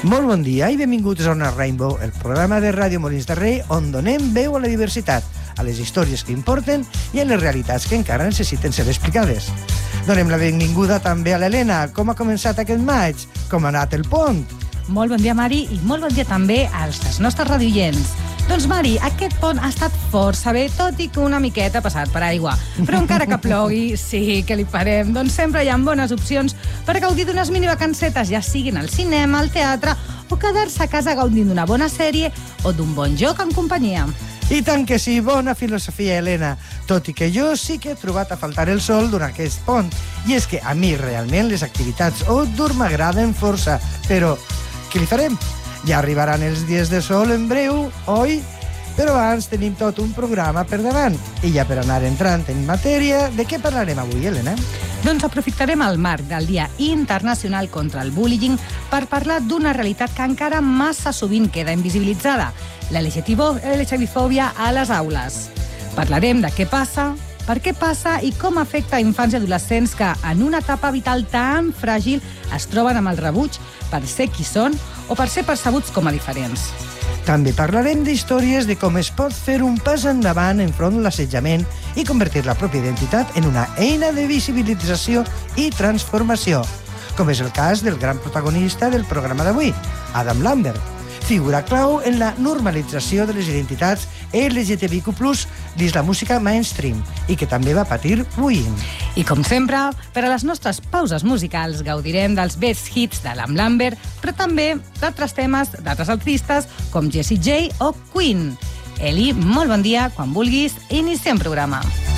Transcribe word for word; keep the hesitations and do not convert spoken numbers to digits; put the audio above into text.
Molt bon dia i benvinguts a Ona Rainbow, el programa de Ràdio Molins de Rei on donem veu a la diversitat, a les històries que importen i a les realitats que encara necessiten ser explicades. Donem la benvinguda també a l'Helena. Com ha començat aquest maig? Com ha anat el pont? Molt bon dia, Mari, i molt bon dia també als nostres radioients. Doncs, Mari, aquest pont ha estat força bé, tot i que una miqueta passat per aigua. Però encara que plogui, sí, que li farem. Doncs sempre hi ha bones opcions per gaudir d'unes minivacancetes, ja siguin al cinema, al teatre, o quedar-se a casa gaudint d'una bona sèrie o d'un bon joc en companyia. I tant que sí, bona filosofia, Helena. Tot i que jo sí que he trobat a faltar el sol durant aquest pont. I és que a mi realment les activitats outdoor m'agraden força, però què li farem? Ja arribaran els dies de sol en breu, oi? Però abans tenim tot un programa per davant. I ja per anar entrant en matèria, de què parlarem avui, Helena? Doncs aprofitarem el marc del Dia Internacional contra el Bullying per parlar d'una realitat que encara massa sovint queda invisibilitzada, la L G B T fòbia a les aules. Parlarem de què passa, per què passa i com afecta a infants i adolescents que en una etapa vital tan fràgil es troben amb el rebuig per ser qui són o per ser percebuts com a diferents. També parlarem d'històries de com es pot fer un pas endavant enfront de l'assetjament i convertir la pròpia identitat en una eina de visibilització i transformació, com és el cas del gran protagonista del programa d'avui, Adam Lambert, figura clau en la normalització de les identitats L G T B Q plus, dins la música mainstream, i que també va patir bullying. I com sempre, per a les nostres pauses musicals gaudirem dels best hits de l'Adam Lambert, però també d'altres temes d'altres artistes com Jessie J o Queen. Eli, molt bon dia, quan vulguis, iniciem programa.